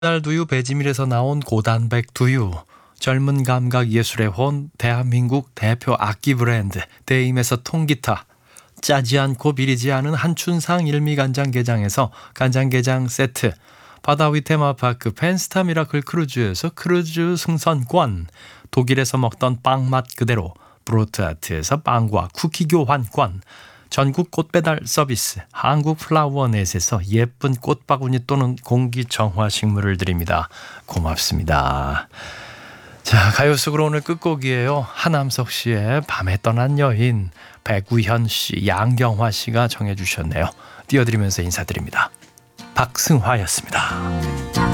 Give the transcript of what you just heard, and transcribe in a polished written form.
달 두유 배지밀에서 나온 고단백 두유, 젊은 감각 예술의 혼 대한민국 대표 악기 브랜드 대임에서 통기타, 짜지 않고 비리지 않은 한춘상 일미간장게장에서 간장게장 세트, 바다위 테마파크 펜스타 미라클 크루즈에서 크루즈 승선권, 독일에서 먹던 빵맛 그대로 브로트아트에서 빵과 쿠키 교환권, 전국 꽃배달 서비스 한국플라워넷에서 예쁜 꽃바구니 또는 공기정화 식물을 드립니다. 고맙습니다. 자, 가요 속으로 오늘 끝곡이에요. 하남석 씨의 밤에 떠난 여인, 백우현 씨, 양경화 씨가 정해 주셨네요. 띄워드리면서 인사드립니다. 박승화였습니다.